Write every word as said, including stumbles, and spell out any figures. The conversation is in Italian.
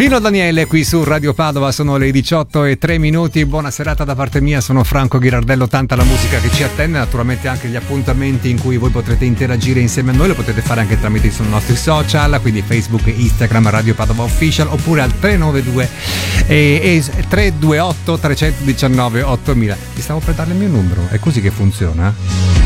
Pino Daniele qui su Radio Padova, sono le diciotto e tre minuti. Buona serata da parte mia, sono Franco Ghirardello. Tanta la musica che ci attende, naturalmente anche gli appuntamenti in cui voi potrete interagire insieme a noi, lo potete fare anche tramite i nostri social, quindi Facebook e Instagram Radio Padova Official, oppure al tre nove due e, e tre due otto tre uno nove ottomila. Ti stavo per dare il mio numero, è così che funziona?